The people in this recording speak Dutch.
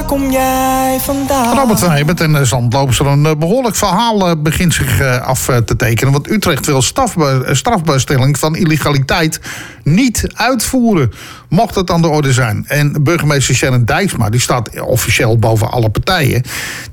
waar kom jij vandaan? Robert van Hebert en Zandloopster. Een behoorlijk verhaal begint zich af te tekenen. Want Utrecht wil strafbaarstelling van illegaliteit niet uitvoeren. Mocht het aan de orde zijn. En burgemeester Sharon Dijksma, die staat officieel boven alle partijen.